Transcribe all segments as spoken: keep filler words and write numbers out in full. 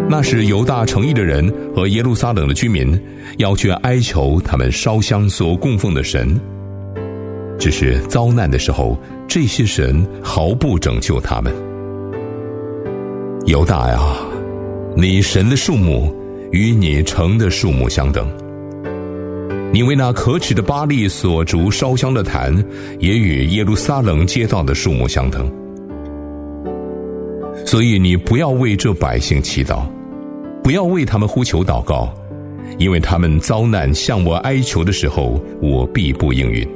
那时犹大城邑的人和耶路撒冷的居民要去哀求他们烧香所供奉的神，只是遭难的时候，这些神毫不拯救他们。犹大呀，你神的数目与你城的数目相等，你为那可耻的巴力所筑烧香的坛，也与耶路撒冷街道的数目相等。所以你不要为这百姓祈祷，不要为他们呼求祷告，因为他们遭难向我哀求的时候，我必不应允。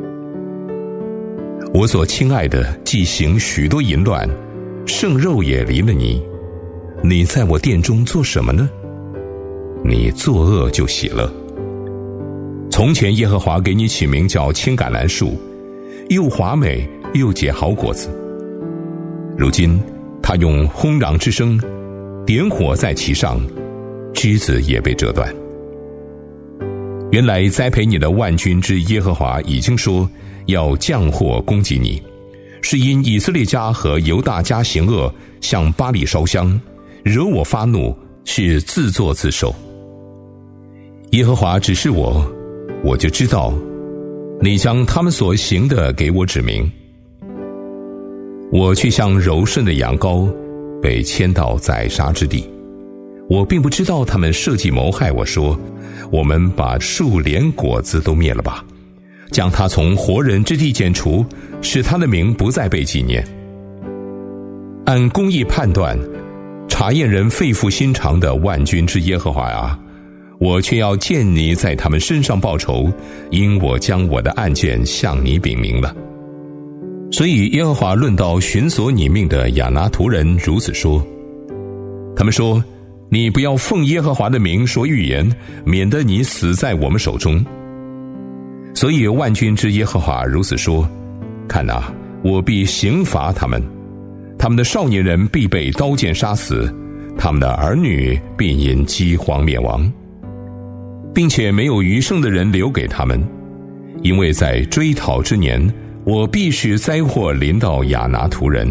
我所亲爱的既行许多淫乱，圣肉也离了你，你在我殿中做什么呢？你作恶就喜乐。从前耶和华给你起名叫青橄榄树，又华美又结好果子。如今他用轰嚷之声点火在其上，枝子也被折断。原来栽培你的万军之耶和华已经说要降祸攻击你，是因以色列家和犹大家行恶，向巴力烧香，惹我发怒，是自作自受。耶和华指示我，我就知道，你将他们所行的给我指明。我却像柔顺的羊羔，被牵到宰杀之地。我并不知道他们设计谋害我，说我们把树连果子都灭了吧，将他从活人之地剪除，使他的名不再被纪念。按公义判断，查验人肺腑心肠的万军之耶和华啊，我却要见你在他们身上报仇，因我将我的案件向你禀明了。所以耶和华论到寻索你命的亚拿图人如此说，他们说，你不要奉耶和华的名说预言，免得你死在我们手中。所以万军之耶和华如此说，看哪，我必刑罚他们，他们的少年人必被刀剑杀死，他们的儿女必因饥荒灭亡，并且没有余剩的人留给他们，因为在追讨之年，我必使灾祸临到亚拿图人。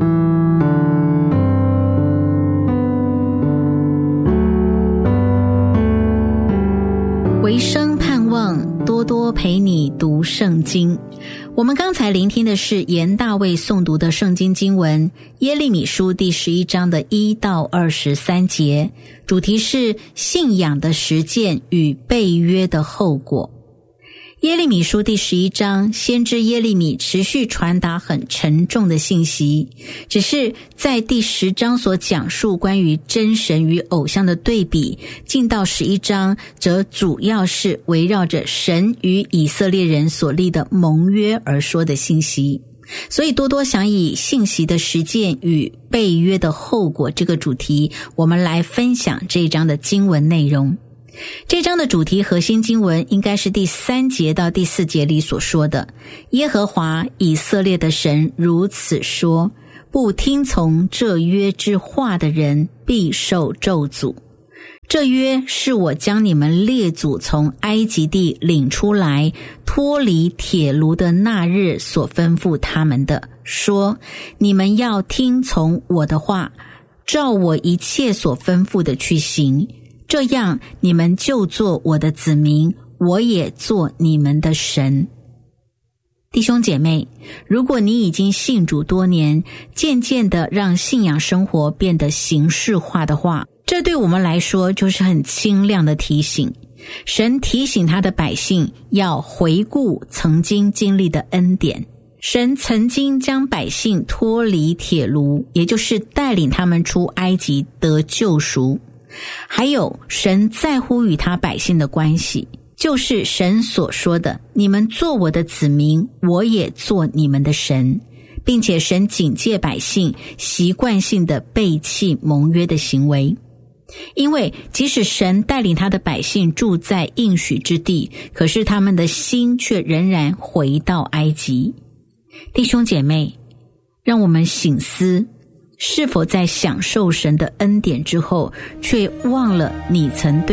维生盼望多多陪你读圣经。我们刚才聆听的是严大卫诵读的圣经经文耶利米书第十一章的一到二十三节，主题是信仰的实践与背约的后果。耶利米书第十一章，先知耶利米持续传达很沉重的信息，只是在第十章所讲述关于真神与偶像的对比，进到十一章则主要是围绕着神与以色列人所立的盟约而说的信息。所以多多想以信息的实践与背约的后果这个主题，我们来分享这一章的经文内容。这章的主题核心经文应该是第三节到第四节里所说的，耶和华以色列的神如此说，不听从这约之话的人必受咒诅。这约是我将你们列祖从埃及地领出来，脱离铁炉的那日所吩咐他们的，说，你们要听从我的话，照我一切所吩咐的去行，这样你们就做我的子民，我也做你们的神。弟兄姐妹，如果你已经信主多年，渐渐的让信仰生活变得形式化的话，这对我们来说就是很清亮的提醒。神提醒他的百姓要回顾曾经经历的恩典。神曾经将百姓脱离铁炉，也就是带领他们出埃及得救赎。还有神在乎与他百姓的关系，就是神所说的，你们做我的子民，我也做你们的神，并且神警戒百姓习惯性的背弃盟约的行为。因为即使神带领他的百姓住在应许之地，可是他们的心却仍然回到埃及。弟兄姐妹，让我们省思，是否在享受神的恩典之后，却忘了你曾对